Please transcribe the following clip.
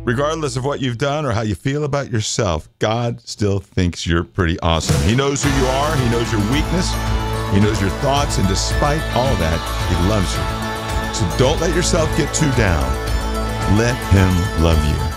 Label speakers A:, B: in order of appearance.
A: Regardless of what you've done or how you feel about yourself, God still thinks you're pretty awesome. He knows who you are. He knows your weakness. He knows your thoughts. And despite all that, he loves you. So don't let yourself get too down. Let him love you.